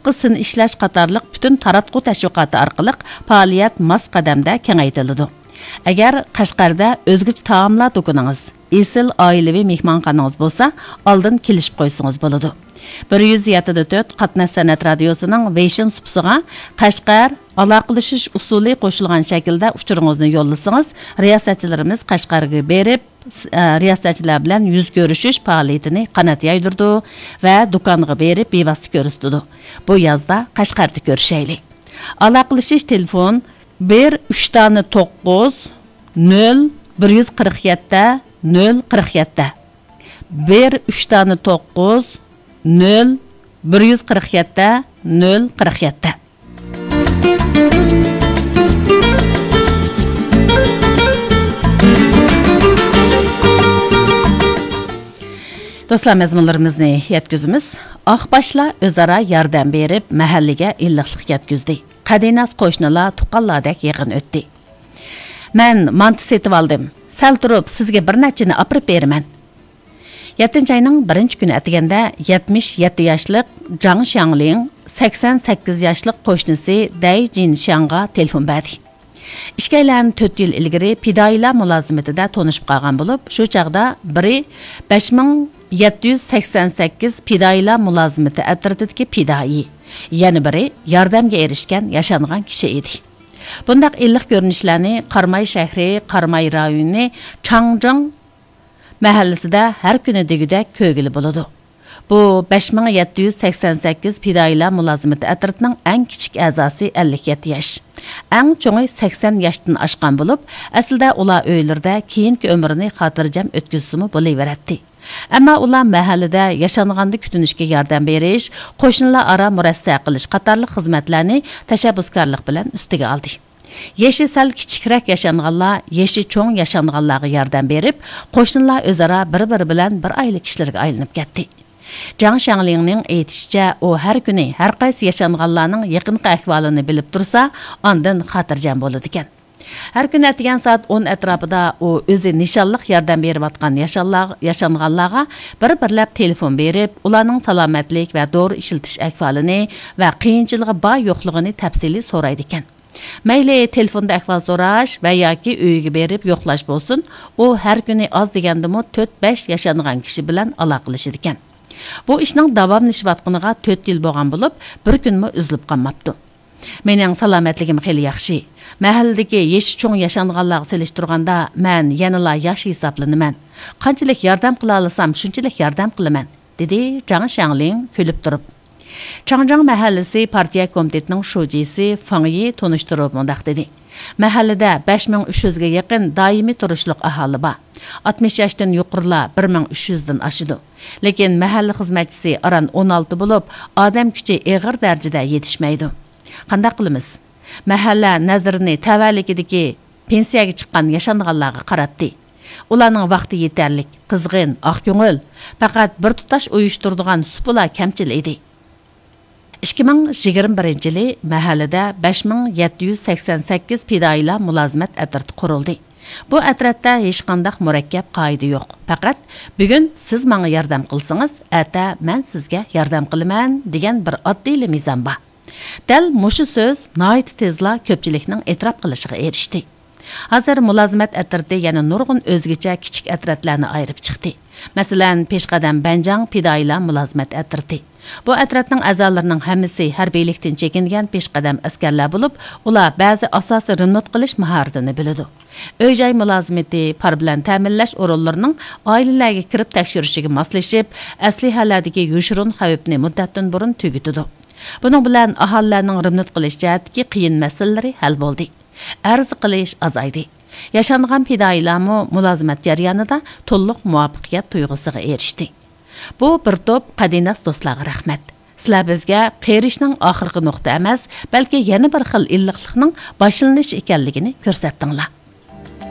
qisqa sin ishlash qatorliq butun taratqu tashviqoti orqali faoliyat mas qadamda kengaytirildi. Agar Qashqarda o'zgacha taomlar do'koningiz, esil oilaviy mehmonxonangiz bo'lsa, oldin kelishib qo'ysangiz bo'ladi. 107.4 Qatnash san'at radiosining Vision supsiga Qashqar aloqalashish usuli qo'shilgan shaklda uchuringizni yo'llasangiz, riyosatchilarimiz Qashqarga berib, riyosatchilar bilan yuz ko'rishish faoliyatini qanot yaydirdi va do'konga berib bevosita ko'rsatdi. Bu yozda Qashqarda ko'rishaylik. Aloqalashish telefon 139 0 147 047 139 0 147 047. Dostlar, mezmunlarimizni yetkizimiz. Oqboshlar o'zaro yordam berib, mahallaga illiqlik yetkizdi. Qadinas qo'shnilar tuqqanlardek yig'in o'tdi. Men manti setib oldim. Sal turib sizga bir nechini olib beraman. 7-ayning 1-kuni atiganda 77 yoshlik Zhang Xiangling 88 yoshlik qo'shnisi Dai Jinxiangga telefon berdi. Ishkaylan 4 yil ilgari fidoilar mulozimatida tonishib qolgan bo'lib, shu chaqda biri 5788 fidoilar mulozimati atrofidagi fidoi, yana biri yordamga erishgan yashangan kishi edi. Bundaq illiq ko'rinishlarni Qarmay shahri, Qarmay rayoni Changjang mahallasida har kuni degudek ko'gili bo'ladi. Bu 5788 fidoilar mulozimati atrofning eng kichik a'zosi 57 yosh. Eng cho'ngi 80 yoshdan oshgan bo'lib, aslida ular uylarda keyingi umrini xotirjam o'tkazishimi bo'laveradi. Ammo ular mahallada yashanganda kutinishga yordam berish, qo'shnilar aro murassa qilish qatorli xizmatlarni tashabbuskorlik bilan ustiga oldi. Yeshi sal kichikroq yashanganlar, yeshi cho'ng yashanganlarga yordam berib, qo'shnilar o'zaro bir-biri bilan bir oylik ishlarga aylanib ketdi. Zhang Xianglingning aytishicha, u har kuni har qaysi yashanganlarning yaqinqi ahvolini bilib tursa, ondan xotirjam bo'ladi ekan. Har kuni atgan soat 10 atrofida u o'zi nishonliq yordam berayotgan yashanganlarga bir-birlab telefon berib, ularning salomatlik va dori ishiltish ahvolini va qiyinchiligi bor yo'qligini tafsiliy so'raydi ekan. Mayli telefonda ahvol so'rash va yoki uyga berib yo'qlash bo'lsin, u har kuni oz degandimi 4-5 yashangan kishi bilan aloqalashadi ekan. Bu ishning davomlashayotganiga 4 yil bo'lgan bo'lib, bir kunmi uzilib qolmabdi. Mening salomatligim xeyli yaxshi. Mahalladagi yeshi cho'ng yashanganlarga selishtirganda men yanala yosh hisoblanaman. Qanchalik yordam qila olsam, shunchalik yordam qilaman, dedi Zhang Xiangling kulib turib. Changjang mahallasi partiya komitetining shujisi Fang Yi tunishtirib mundaq dedi. Mahallada 5300 ga yaqin doimiy turishliq aholi bor. 60 yoshdan yuqorilar 1300 dan oshidi. Lekin mahalla xizmatchisi aran 16 bo'lib, odam kuchi og'ir darajada yetishmaydi. Qanday qilamiz? Mahalla nazarini tavallikidagi pensiyaga chiqqan yashanganlarga qaratdi. Ularning vaqti yetarlik, qizg'in, oq ko'ngil, faqat bir tutash uyushtiradigan supular kamchil edi. 2021-yili mahallada 5788 fidoilar mulozimat atrofi qurildi. Bu atrofda hech qanday murakkab qoida yo'q. Faqat bugun siz menga yordam qilsangiz, ata men sizga yordam qilaman degan bir oddiy mizon bor. Dal mushu so'z nihoyat tezla ko'pchilikning e'tirof qilishiga erishdi. Hozir mulozimat atrofida yana nurg'un o'zgacha kichik atroflarni ayirib chiqdi. Masalan, Peshqadam Banjang fidoilar mulozimat atrofi. Bu atrofning a'zolarining hammasi harbiylikdan chekingan peshqadam askarlar bo'lib, ular ba'zi asosiy rinot qilish mahoratini biladi. Uy-joy mulozimati, par bilan ta'minlash o'rinlarining oilalarga kirib tekshirishiga moslashib, aslihalardagi yoshirin xavfni muddatdan burun tugitadi. Buning bilan aholilarning rinot qilish jihatdagi qiyin masalalari hal bo'ldi. Arz qilish azaydi. Yashangan fidoilarmi mulozimat jarayonida to'liq muvaffaqiyat tuyg'usiga erishdi. Bu bir to'p qadinas do'stlarga rahmat. Sizlar bizga qerishning oxirgi nuqta emas, balki yana bir xil illiqlikning boshlanishi ekanligini ko'rsatdinglar.